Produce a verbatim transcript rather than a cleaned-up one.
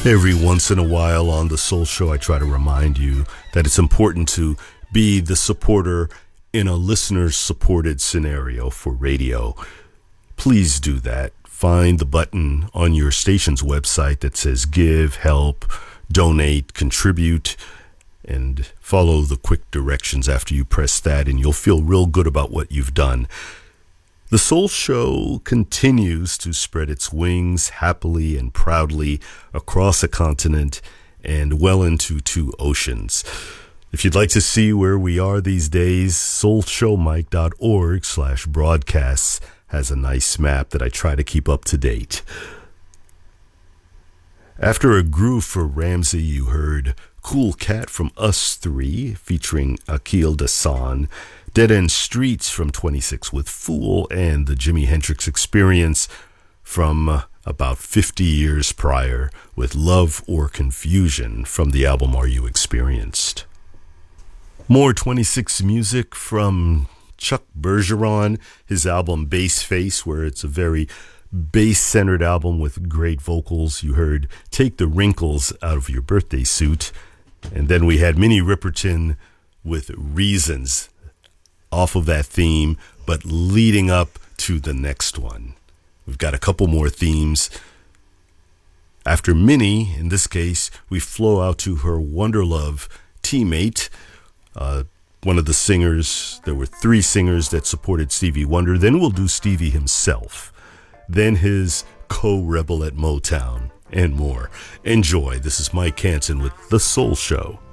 Every once in a while on the Soul Show, I try to remind you that it's important to be the supporter in a listener-supported scenario for radio. Please do that. Find the button on your station's website that says give, help, donate, contribute, and follow the quick directions after you press that, and you'll feel real good about what you've done. The Soul Show continues to spread its wings happily and proudly across a continent and well into two oceans. If you'd like to see where we are these days, soulshowmike.org slash broadcasts has a nice map that I try to keep up to date. After a groove for Ramsey, you heard Cool Cat from Us Three featuring Akil Dasan, Dead End Streets from twenty-six with Fool, and the Jimi Hendrix Experience from uh, about fifty years prior with Love or Confusion from the album Are You Experienced? More twenty-six music from Chuck Bergeron, his album Bass Face, where it's a very bass-centered album with great vocals. You heard Take the Wrinkles Out of Your Birthday Suit. And then we had Minnie Riperton with Reasons off of that theme, but leading up to the next one. We've got a couple more themes. After Minnie, in this case, we flow out to her Wonderlove teammate, uh, one of the singers. There were three singers that supported Stevie Wonder. Then we'll do Stevie himself. Then his co-rebel at Motown, and more. Enjoy. This is Mike Hansen with The Soul Show.